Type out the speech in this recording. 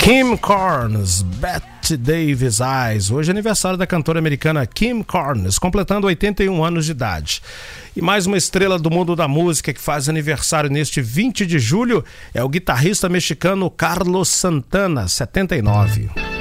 Kim Carnes, Bette Davis Eyes. Hoje é aniversário da cantora americana Kim Carnes, completando 81 anos de idade. E mais uma estrela do mundo da música que faz aniversário neste 20 de julho é o guitarrista mexicano Carlos Santana, 79.